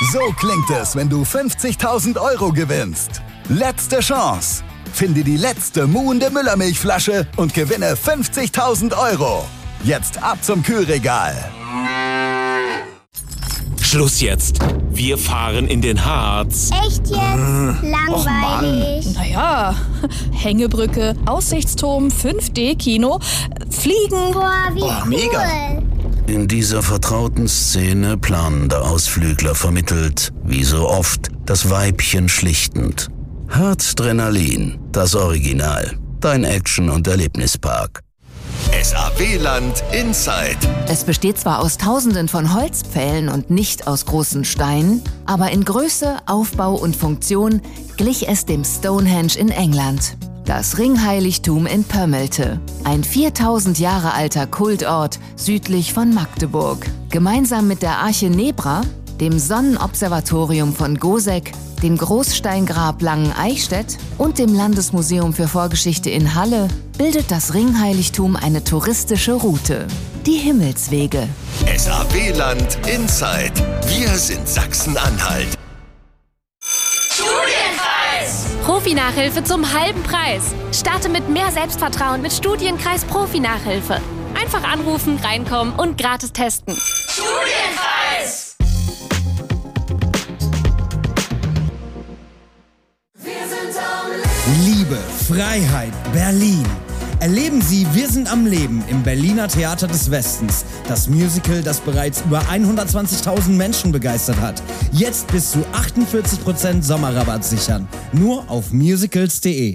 So klingt es, wenn du 50.000 € gewinnst. Letzte Chance. Finde die letzte muhende Müllermilchflasche und gewinne 50.000 €. Jetzt ab zum Kühlregal. Schluss jetzt. Wir fahren in den Harz. Echt jetzt? Langweilig. Naja, Hängebrücke, Aussichtsturm, 5D-Kino, Fliegen. Boah, wie cool. Mega. In dieser vertrauten Szene planender Ausflügler vermittelt, wie so oft, das Weibchen schlichtend. Harzdrenalin, das Original. Dein Action- und Erlebnispark. SAW-Land Inside. Es besteht zwar aus Tausenden von Holzpfählen und nicht aus großen Steinen, aber in Größe, Aufbau und Funktion glich es dem Stonehenge in England. Das Ringheiligtum in Pömmelte, ein 4000 Jahre alter Kultort südlich von Magdeburg. Gemeinsam mit der Arche Nebra, dem Sonnenobservatorium von Goseck, dem Großsteingrab Langen-Eichstätt und dem Landesmuseum für Vorgeschichte in Halle bildet das Ringheiligtum eine touristische Route. Die Himmelswege. SAW-Land Inside. Wir sind Sachsen-Anhalt. Studienkreis! Profi-Nachhilfe zum halben Preis. Starte mit mehr Selbstvertrauen mit Studienkreis Profi-Nachhilfe. Einfach anrufen, reinkommen und gratis testen. Studienkreis! Liebe, Freiheit, Berlin. Erleben Sie Wir sind am Leben im Berliner Theater des Westens. Das Musical, das bereits über 120.000 Menschen begeistert hat. Jetzt bis zu 48% Sommerrabatt sichern. Nur auf musicals.de.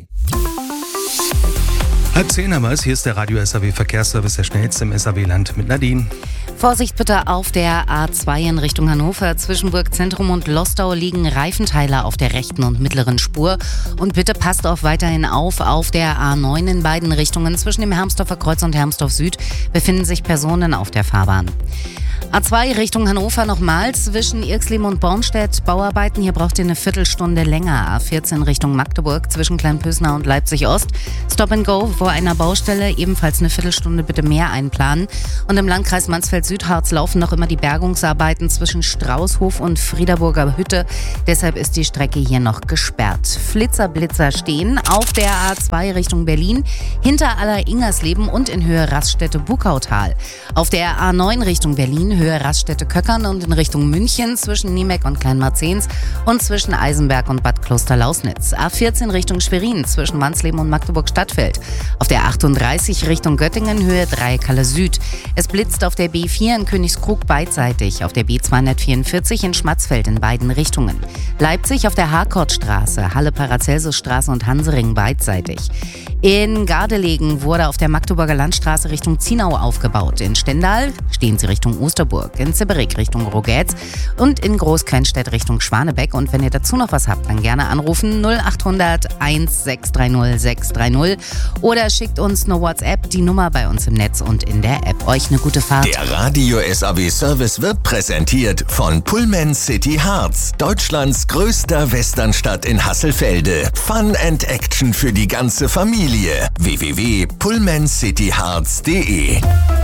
9:30 haben wir es. Hier ist der Radio SAW Verkehrsservice, der schnellste im SAW-Land mit Nadine. Vorsicht bitte auf der A2 in Richtung Hannover. Zwischen Burgzentrum und Lostau liegen Reifenteile auf der rechten und mittleren Spur. Und bitte passt auch weiterhin auf der A9 in beiden Richtungen. Zwischen dem Hermsdorfer Kreuz und Hermsdorf Süd befinden sich Personen auf der Fahrbahn. A2 Richtung Hannover nochmal, zwischen Irxleben und Bornstedt Bauarbeiten, hier braucht ihr eine Viertelstunde länger. A14 Richtung Magdeburg, zwischen Kleinpösner und Leipzig Ost. Stop and Go vor einer Baustelle, ebenfalls eine Viertelstunde bitte mehr einplanen. Und im Landkreis Mansfeld-Südharz laufen noch immer die Bergungsarbeiten zwischen Straußhof und Friederburger Hütte. Deshalb ist die Strecke hier noch gesperrt. Flitzer-Blitzer stehen auf der A2 Richtung Berlin, hinter Aller-Ingersleben und in Höhe Raststätte-Bukautal. Auf der A9 Richtung Berlin, Höhe Raststätte-Köckern und in Richtung München zwischen Niemeck und Kleinmarzens und zwischen Eisenberg und Bad Kloster-Lausnitz. A14 Richtung Schwerin zwischen Wansleben und Magdeburg-Stadtfeld. Auf der 38 Richtung Göttingen, Höhe Dreieckhalle Süd. Es blitzt auf der B4 in Königskrug beidseitig, auf der B244 in Schmatzfeld in beiden Richtungen. Leipzig auf der Harkortstraße, Halle-Paracelsusstraße und Hansering beidseitig. In Gardelegen wurde auf der Magdeburger Landstraße Richtung Zienau aufgebaut. In Stendal stehen sie Richtung Osterburg, in Zibberig Richtung Rogetz und in Großkönstedt Richtung Schwanebeck. Und wenn ihr dazu noch was habt, dann gerne anrufen 0800 1630 630 oder schickt uns eine WhatsApp, die Nummer bei uns im Netz und in der App. Euch eine gute Fahrt. Der Radio SAW Service wird präsentiert von Pullman City Harz, Deutschlands größter Westernstadt in Hasselfelde. Fun and Action für die ganze Familie. www.pullmancityharz.de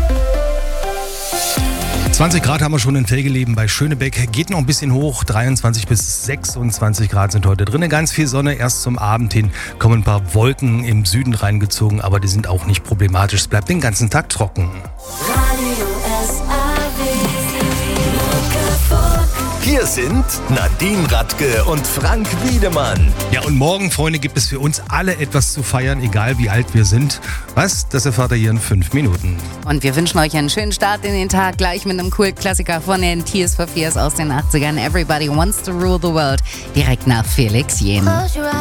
20 Grad haben wir schon in Velgeleben bei Schönebeck. Geht noch ein bisschen hoch. 23 bis 26 Grad sind heute drin. Ganz viel Sonne. Erst zum Abend hin kommen ein paar Wolken im Süden reingezogen, aber die sind auch nicht problematisch. Es bleibt den ganzen Tag trocken. Hier sind Nadine Radke und Frank Wiedemann. Ja, und morgen, Freunde, gibt es für uns alle etwas zu feiern, egal wie alt wir sind. Was? Das erfahrt ihr hier in 5 Minuten. Und wir wünschen euch einen schönen Start in den Tag, gleich mit einem Kultklassiker von den Tears for Fears aus den 80ern. Everybody Wants to Rule the World, direkt nach Felix Jähn.